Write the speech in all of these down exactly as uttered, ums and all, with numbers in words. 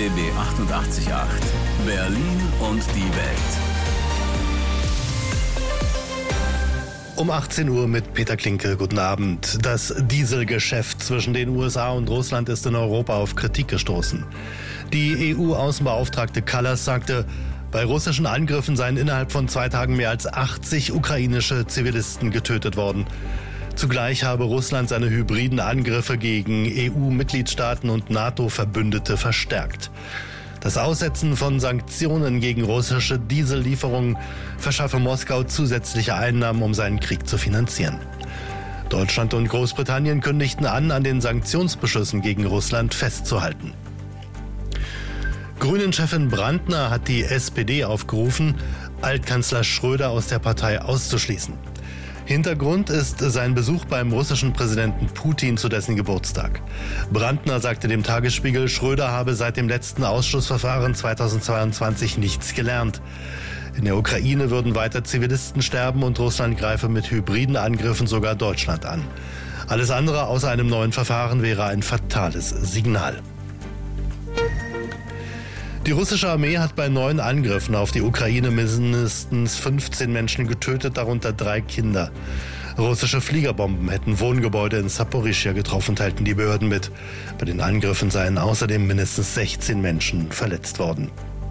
B B achtundachtzig Komma acht. Berlin und die Welt. Um achtzehn Uhr mit Peter Klinke. Guten Abend. Das Dieselgeschäft zwischen den U S A und Russland ist in Europa auf Kritik gestoßen. Die E U-Außenbeauftragte Kallas sagte, bei russischen Angriffen seien innerhalb von zwei Tagen mehr als achtzig ukrainische Zivilisten getötet worden. Zugleich habe Russland seine hybriden Angriffe gegen E U-Mitgliedstaaten und NATO-Verbündete verstärkt. Das Aussetzen von Sanktionen gegen russische Diesellieferungen verschaffe Moskau zusätzliche Einnahmen, um seinen Krieg zu finanzieren. Deutschland und Großbritannien kündigten an, an den Sanktionsbeschlüssen gegen Russland festzuhalten. Grünen-Chefin Brandner hat die S P D aufgerufen, Altkanzler Schröder aus der Partei auszuschließen. Hintergrund ist sein Besuch beim russischen Präsidenten Putin zu dessen Geburtstag. Brandner sagte dem Tagesspiegel, Schröder habe seit dem letzten Ausschussverfahren zweitausendzweiundzwanzig nichts gelernt. In der Ukraine würden weiter Zivilisten sterben und Russland greife mit hybriden Angriffen sogar Deutschland an. Alles andere außer einem neuen Verfahren wäre ein fatales Signal. Die russische Armee hat bei neuen Angriffen auf die Ukraine mindestens fünfzehn Menschen getötet, darunter drei Kinder. Russische Fliegerbomben hätten Wohngebäude in Saporischschja getroffen, teilten die Behörden mit. Bei den Angriffen seien außerdem mindestens sechzehn Menschen verletzt worden.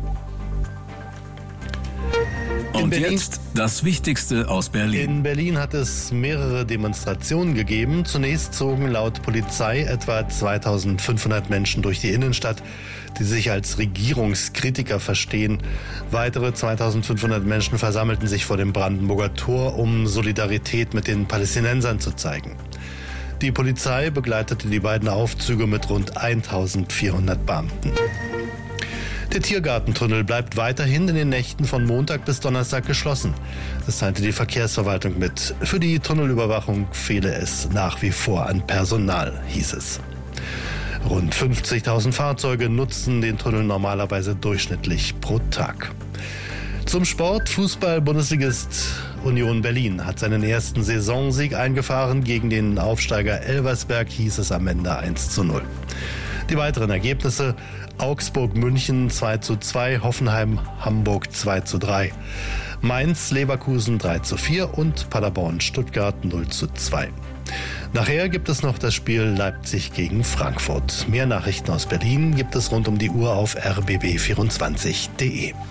Und jetzt das Wichtigste aus Berlin. In Berlin hat es mehrere Demonstrationen gegeben. Zunächst zogen laut Polizei etwa zweitausendfünfhundert Menschen durch die Innenstadt, die sich als Regierungskritiker verstehen. Weitere zweitausendfünfhundert Menschen versammelten sich vor dem Brandenburger Tor, um Solidarität mit den Palästinensern zu zeigen. Die Polizei begleitete die beiden Aufzüge mit rund eintausendvierhundert Beamten. Der Tiergartentunnel bleibt weiterhin in den Nächten von Montag bis Donnerstag geschlossen. Das teilte die Verkehrsverwaltung mit. Für die Tunnelüberwachung fehle es nach wie vor an Personal, hieß es. Rund fünfzigtausend Fahrzeuge nutzen den Tunnel normalerweise durchschnittlich pro Tag. Zum Sport. Fußball-Bundesligist Union Berlin hat seinen ersten Saisonsieg eingefahren. Gegen den Aufsteiger Elversberg hieß es am Ende eins zu null. Die weiteren Ergebnisse: Augsburg-München zwei zu zwei, Hoffenheim-Hamburg zwei zu drei, Mainz-Leverkusen drei zu vier und Paderborn-Stuttgart null zu zwei. Nachher gibt es noch das Spiel Leipzig gegen Frankfurt. Mehr Nachrichten aus Berlin gibt es rund um die Uhr auf r b b vierundzwanzig punkt d e.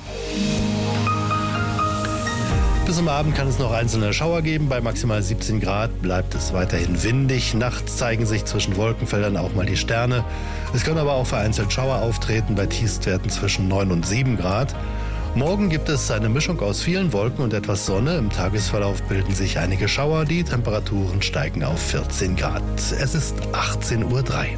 Bis zum Abend kann es noch einzelne Schauer geben. Bei maximal siebzehn Grad bleibt es weiterhin windig. Nachts zeigen sich zwischen Wolkenfeldern auch mal die Sterne. Es können aber auch vereinzelt Schauer auftreten bei Tiefstwerten zwischen neun und sieben Grad. Morgen gibt es eine Mischung aus vielen Wolken und etwas Sonne. Im Tagesverlauf bilden sich einige Schauer. Die Temperaturen steigen auf vierzehn Grad. Es ist achtzehn Uhr drei.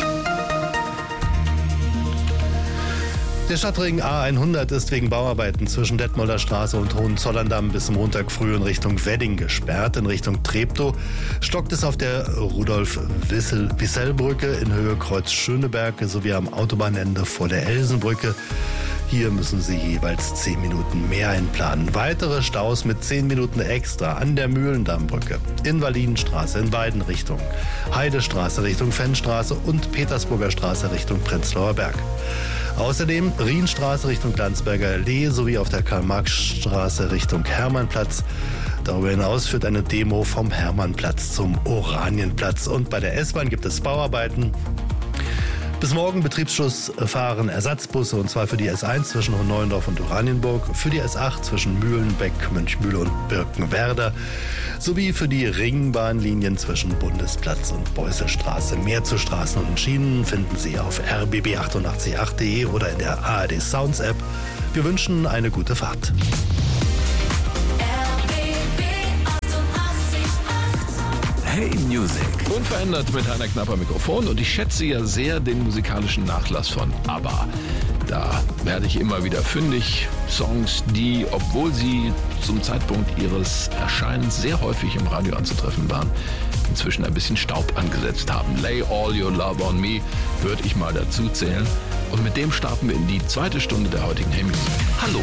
Der Stadtring A hundert ist wegen Bauarbeiten zwischen Detmolder Straße und Hohenzollern-Damm bis Montag früh in Richtung Wedding gesperrt. In Richtung Treptow stockt es auf der Rudolf-Wissell-Brücke in Höhe Kreuz Schöneberg sowie am Autobahnende vor der Elsenbrücke. Hier müssen Sie jeweils zehn Minuten mehr einplanen. Weitere Staus mit zehn Minuten extra an der Mühlendammbrücke, Invalidenstraße in beiden Richtungen, Heidestraße Richtung Fennstraße und Petersburger Straße Richtung Prenzlauer Berg. Außerdem Rienstraße Richtung Landsberger Allee sowie auf der Karl-Marx-Straße Richtung Hermannplatz. Darüber hinaus führt eine Demo vom Hermannplatz zum Oranienplatz. Und bei der S-Bahn gibt es Bauarbeiten. Bis morgen Betriebsschluss fahren Ersatzbusse, und zwar für die S eins zwischen Hohenneuendorf und Oranienburg, für die S acht zwischen Mühlenbeck, Mönchmühle und Birkenwerder sowie für die Ringbahnlinien zwischen Bundesplatz und Beusselstraße. Mehr zu Straßen und Schienen finden Sie auf r b b achtundachtzig punkt acht punkt d e oder in der A R D Sounds App. Wir wünschen eine gute Fahrt. Hey Music. Unverändert mit Heiner Knapper Mikrofon, und ich schätze ja sehr den musikalischen Nachlass von ABBA. Da werde ich immer wieder fündig. Songs, die, obwohl sie zum Zeitpunkt ihres Erscheinens sehr häufig im Radio anzutreffen waren, inzwischen ein bisschen Staub angesetzt haben. Lay All Your Love on Me würde ich mal dazu zählen. Und mit dem starten wir in die zweite Stunde der heutigen Hey Music. Hallo.